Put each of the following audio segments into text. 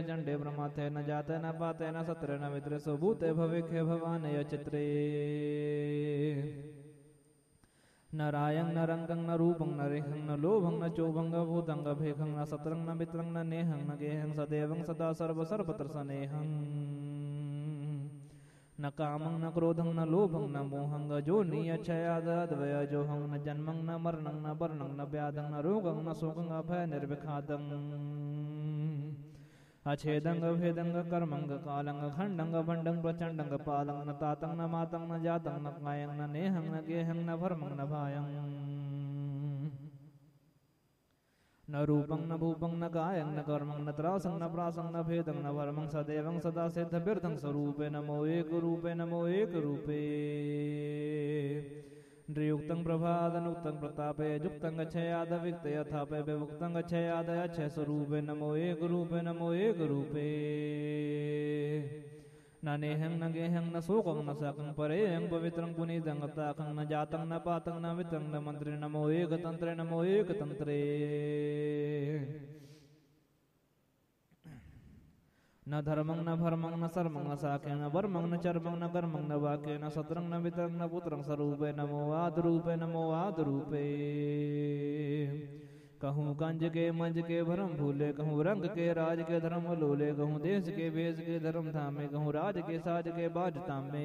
चंडे ब्रह्माथे न जाते न पाते न सत्रे न मित्रे सुभूते भविखे भवान य चित्रे न रायं न रंगं न रूपं न रेहं न लोभं न चोभं न भूतं न भेखं न सत्रं न मित्रं न नेहं न गेहं सदैवं सदा सर्व सर्वत्र सनेहं न कामं न क्रोधं न लोभं न मोहं न जोनिय क्षयादद्वय जोहं न जन्मं न मरणं न वर्णं न व्याधं न रोगं न शोकं अभय निर्विखादं अछेदंग भेदंग कर्मंग कालंग खंडंग भंडंग प्रचंडंग पालंग न तातंग न मातंग न जातंग न कायंग न नेहंग न गेहंग न भरमंग न भायंग न रूपंग न भूपंग न कायंग न कर्मंग न त्रासंग न प्रासंग न भेदंग न भरमंग सदैवंग सदा सिद्ध बिरधंग स्वरूपे नमो एक रूपे युक्तं प्रभादनुक्तं प्रतापे युक्तं गच्छयाद विक्त यथापे विमुक्तं गच्छयाद अक्षय स्वरूपे नमो एक रूपे न नेहं न गेहं न शोकं न साकं परेयं पवित्रं पुनीतं ताकं न जातं न पातं न वित्रं न मंत्रे नमो एक तंत्रे न धर्मं न भर्मं न सर्मं न साखे न वर्मं न चर्मं न कर्मं न वाक्ये न सत्रं न वित्रं न पुत्रं स्वरूपे नमो आदरूपे कहूँ कंज के मंज के भरम भूले कहूँ रंग के राज के धर्म लोले कहूँ देश के भेष के धर्म धामे कहूँ राज के साज के बाज तामे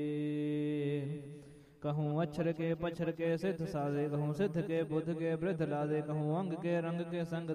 कहूँ अक्षर के पक्षर के सिद्ध साधे कहूँ सिद्ध के बुद्ध के वृद्ध लादे कहूँ अंग के रंग के संग